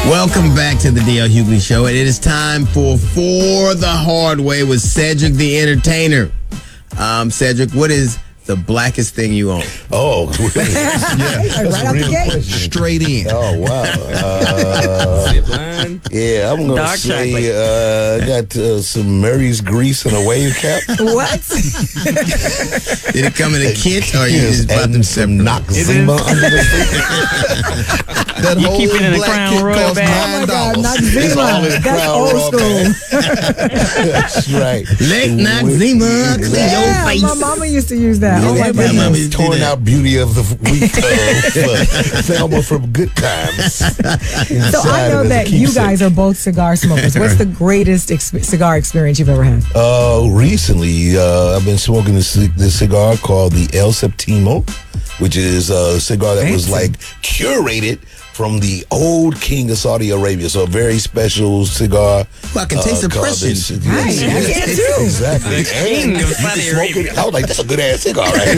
Welcome back to the D.L. Hughley Show. And it is time for the Hard Way with Cedric the Entertainer. Cedric, what is the blackest thing you own? Oh, yeah. Right out the gate. Straight in. Oh, wow. Yeah, I'm going to say I got some Murray's grease and a wave cap. What? Did it come in a kit or you just bought them some Noxzema under the seat? That You whole keep it in a black Crown kit Royal costs bag. Oh my God, $9. It's all in Noxzema. the That's Crown old Royal school. That's right. Let Noxzema clean your Yeah, face. my mama used to use that. Oh my Yeah, my mama goodness. used to do Torn that. out beauty of the week Thelma from Good Times. So I know that you guys are both cigar smokers. What's the greatest cigar experience you've ever had? Recently, I've been smoking this cigar called the El Septimo, which is a cigar that was like curated from the old king of Saudi Arabia. So a very special cigar. Well, I can taste the called pressure. this- Right, I can too. Exactly. The king And of you can Saudi smoke Arabia. it. I was like, that's a good ass cigar, right?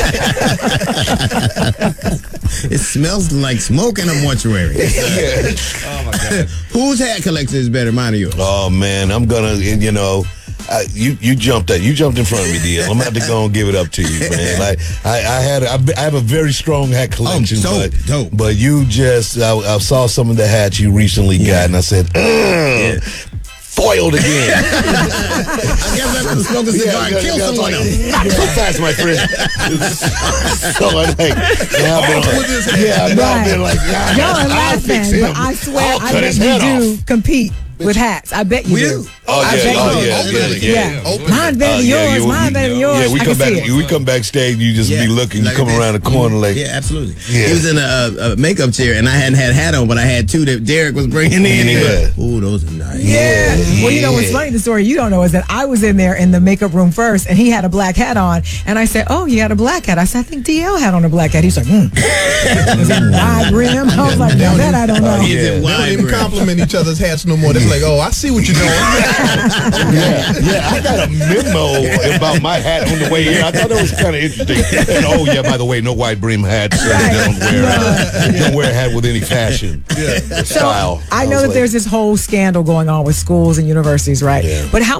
It smells like smoke in a mortuary. Oh my God. Whose hat collection is better, mine or yours? Oh man, I'm gonna, you jumped in front of me, dear. I'm gonna have to go and give it up to you, man. I have a very strong hat collection, dope. but you just, I saw some of the hats you recently got, and I said, foiled again. I guess I have to smoke a cigar and kill someone else. Not so fast, my friend. So I'm like, now I've been like, Y'all are I'll fix laughing, him. but I swear I'll I cut bet his you head do off. compete with hats. I bet you We do. do. Oh I bet you do. yeah. Mine better than yours. Mine better than yours. Yeah, we I come can see back. it. We come backstage. You just be looking. You like come this. around the corner like. Yeah, absolutely. Yeah. He was in a makeup chair, and I hadn't had a hat on, but I had two that Derek was bringing in. He goes, "Ooh, those are nice." Yeah. Well, you know what's funny? The story you don't know is that I was in there in the makeup room first, and he had a black hat on, and I said, "Oh, you had a black hat?" I said, "I think DL had on a black hat." He's like, "Was it wide rim?" I was like, "No, that I don't know." He's in They don't wide even brim. compliment each other's hats no more. They're like, oh, I see what you're doing. Yeah, I got a memo about my hat on the way here. I thought that was kind of interesting. And oh yeah, by the way, no wide brim hats. Don't wear a hat with any fashion style. I know was that like, there's this whole scandal going on with schools and universities, right? Yeah. But how